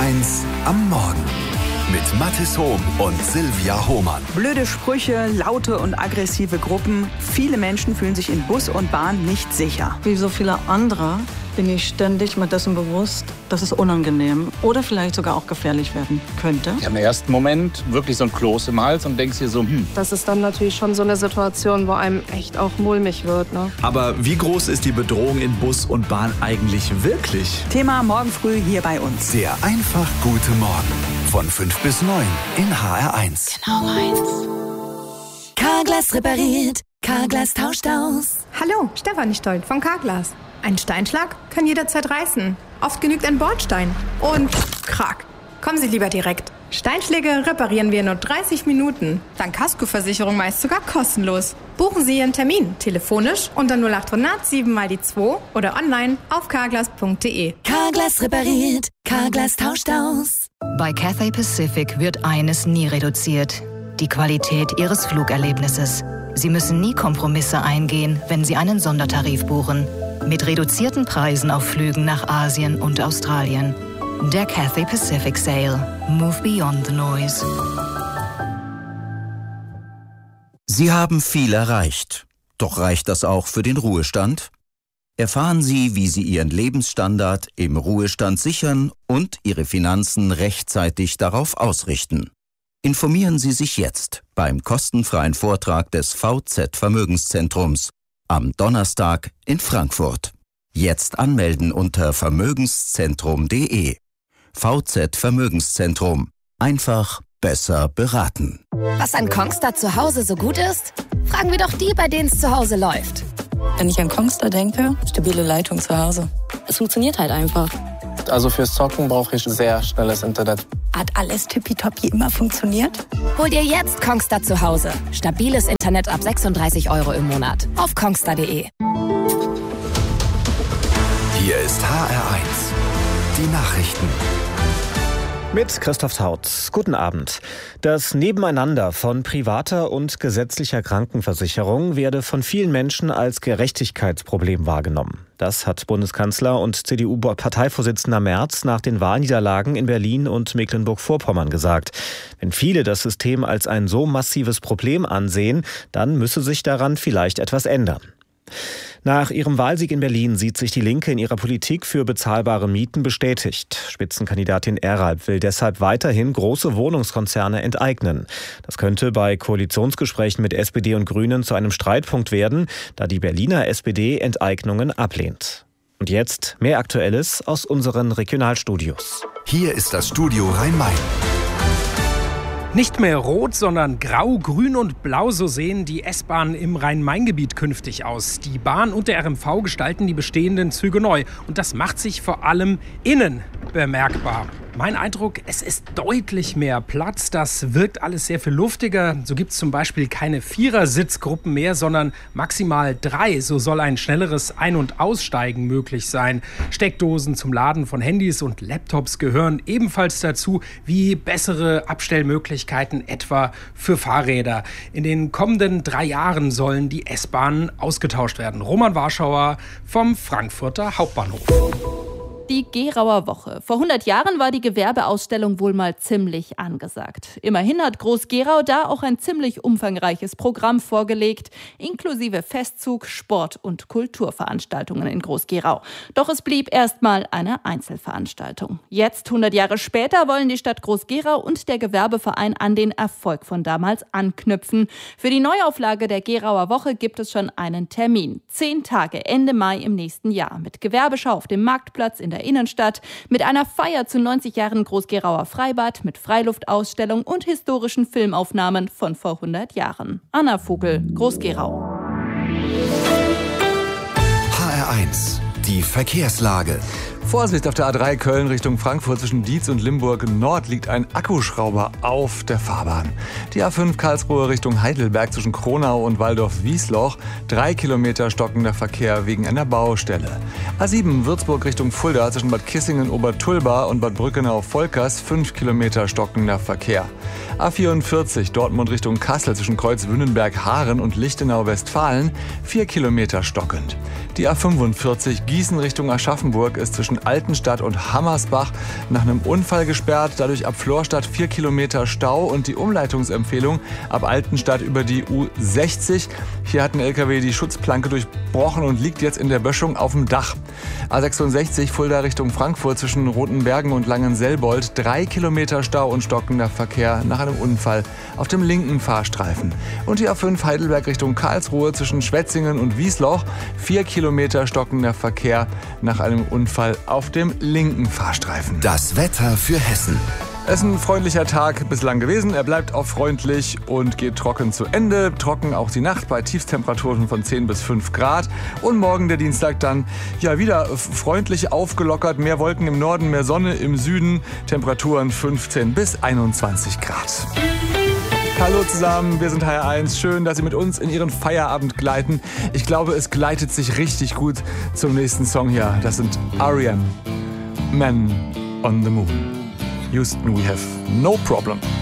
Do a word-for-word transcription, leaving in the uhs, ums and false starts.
eins am Morgen. Mit Mathis Hohm und Silvia Hohmann. Blöde Sprüche, laute und aggressive Gruppen. Viele Menschen fühlen sich in Bus und Bahn nicht sicher. Wie so viele andere bin ich ständig mir dessen bewusst, dass es unangenehm oder vielleicht sogar auch gefährlich werden könnte. Ja, im ersten Moment wirklich so ein Kloß im Hals und denkst dir so, hm. Das ist dann natürlich schon so eine Situation, wo einem echt auch mulmig wird, ne? Aber wie groß ist die Bedrohung in Bus und Bahn eigentlich wirklich? Thema morgen früh hier bei uns. Der einfach gute Morgen. Von fünf bis neun in H R eins. Genau meins. Carglass repariert. Carglass tauscht aus. Hallo, Stefanie Stolt von Carglass. Ein Steinschlag kann jederzeit reißen. Oft genügt ein Bordstein. Und krack. Kommen Sie lieber direkt. Steinschläge reparieren wir in nur dreißig Minuten. Dank Kaskoversicherung meist sogar kostenlos. Buchen Sie Ihren Termin telefonisch unter null acht hundert sieben mal die zwei oder online auf carglass punkt de. Carglass repariert. Carglass tauscht aus. Bei Cathay Pacific wird eines nie reduziert: die Qualität Ihres Flugerlebnisses. Sie müssen nie Kompromisse eingehen, wenn Sie einen Sondertarif buchen. Mit reduzierten Preisen auf Flügen nach Asien und Australien. Der Cathay Pacific Sale. Move beyond the noise. Sie haben viel erreicht. Doch reicht das auch für den Ruhestand? Erfahren Sie, wie Sie Ihren Lebensstandard im Ruhestand sichern und Ihre Finanzen rechtzeitig darauf ausrichten. Informieren Sie sich jetzt beim kostenfreien Vortrag des V Z Vermögenszentrums am Donnerstag in Frankfurt. Jetzt anmelden unter vermögenszentrum punkt de. V Z Vermögenszentrum. Einfach besser beraten. Was an Kongstar zu Hause so gut ist? Fragen wir doch die, bei denen es zu Hause läuft. Wenn ich an Kongstar denke, stabile Leitung zu Hause. Es funktioniert halt einfach. Also fürs Zocken brauche ich sehr schnelles Internet. Hat alles tippitoppi immer funktioniert? Hol dir jetzt Kongstar zu Hause. Stabiles Internet ab sechsunddreißig Euro im Monat. Auf kongstar punkt de. Hier ist H R eins. Die Nachrichten. Mit Christoph Taut. Guten Abend. Das Nebeneinander von privater und gesetzlicher Krankenversicherung werde von vielen Menschen als Gerechtigkeitsproblem wahrgenommen. Das hat Bundeskanzler und C D U-Parteivorsitzender Merz nach den Wahlniederlagen in Berlin und Mecklenburg-Vorpommern gesagt. Wenn viele das System als ein so massives Problem ansehen, dann müsse sich daran vielleicht etwas ändern. Nach ihrem Wahlsieg in Berlin sieht sich die Linke in ihrer Politik für bezahlbare Mieten bestätigt. Spitzenkandidatin Eralb will deshalb weiterhin große Wohnungskonzerne enteignen. Das könnte bei Koalitionsgesprächen mit S P D und Grünen zu einem Streitpunkt werden, da die Berliner S P D Enteignungen ablehnt. Und jetzt mehr Aktuelles aus unseren Regionalstudios. Hier ist das Studio Rhein-Main. Nicht mehr rot, sondern grau, grün und blau, so sehen die S-Bahnen im Rhein-Main-Gebiet künftig aus. Die Bahn und der R M V gestalten die bestehenden Züge neu. Und das macht sich vor allem innen bemerkbar. Mein Eindruck, es ist deutlich mehr Platz. Das wirkt alles sehr viel luftiger. So gibt es zum Beispiel keine Vierersitzgruppen mehr, sondern maximal drei. So soll ein schnelleres Ein- und Aussteigen möglich sein. Steckdosen zum Laden von Handys und Laptops gehören ebenfalls dazu, wie bessere Abstellmöglichkeiten etwa für Fahrräder. In den kommenden drei Jahren sollen die S-Bahnen ausgetauscht werden. Roman Warschauer vom Frankfurter Hauptbahnhof. Die Gerauer Woche. Vor hundert Jahren war die Gewerbeausstellung wohl mal ziemlich angesagt. Immerhin hat Groß-Gerau da auch ein ziemlich umfangreiches Programm vorgelegt, inklusive Festzug, Sport- und Kulturveranstaltungen in Groß-Gerau. Doch es blieb erstmal eine Einzelveranstaltung. Jetzt, hundert Jahre später, wollen die Stadt Groß-Gerau und der Gewerbeverein an den Erfolg von damals anknüpfen. Für die Neuauflage der Gerauer Woche gibt es schon einen Termin. Zehn Tage, Ende Mai im nächsten Jahr. Mit Gewerbeschau auf dem Marktplatz in der Innenstadt, mit einer Feier zu neunzig Jahren Groß-Gerauer Freibad, mit Freiluftausstellung und historischen Filmaufnahmen von vor hundert Jahren. Anna Vogel, Groß-Gerau. H R eins. Die Verkehrslage. Vorsicht auf der A drei Köln Richtung Frankfurt zwischen Dietz und Limburg Nord liegt ein Akkuschrauber auf der Fahrbahn. Die A fünf Karlsruhe Richtung Heidelberg zwischen Kronau und Waldorf-Wiesloch. Drei Kilometer stockender Verkehr wegen einer Baustelle. A sieben Würzburg Richtung Fulda zwischen Bad Kissingen-Obertulba und Bad Brückenau-Volkers. Fünf Kilometer stockender Verkehr. A vierundvierzig Dortmund Richtung Kassel zwischen Kreuzwünnenberg-Haaren und Lichtenau-Westfalen. Vier Kilometer stockend. Die A fünfundvierzig Gießen Richtung Aschaffenburg ist zwischen zwischen Altenstadt und Hammersbach nach einem Unfall gesperrt. Dadurch ab Florstadt vier Kilometer Stau und die Umleitungsempfehlung ab Altenstadt über die U sechzig. Hier hat ein L K W die Schutzplanke durchbrochen und liegt jetzt in der Böschung auf dem Dach. A sechsundsechzig Fulda Richtung Frankfurt zwischen Rotenbergen und Langenselbold. Drei Kilometer Stau und stockender Verkehr nach einem Unfall auf dem linken Fahrstreifen. Und die A fünf Heidelberg Richtung Karlsruhe zwischen Schwetzingen und Wiesloch. Vier Kilometer stockender Verkehr nach einem Unfall auf dem linken Fahrstreifen. Das Wetter für Hessen. Es ist ein freundlicher Tag bislang gewesen. Er bleibt auch freundlich und geht trocken zu Ende. Trocken auch die Nacht bei Tiefstemperaturen von zehn bis fünf Grad. Und morgen der Dienstag dann ja wieder freundlich aufgelockert. Mehr Wolken im Norden, mehr Sonne im Süden. Temperaturen fünfzehn bis einundzwanzig Grad. Hallo zusammen, wir sind H R eins. Schön, dass Sie mit uns in Ihren Feierabend gleiten. Ich glaube, es gleitet sich richtig gut zum nächsten Song hier. Das sind R E M, Man on the Moon. Houston, we have no problem.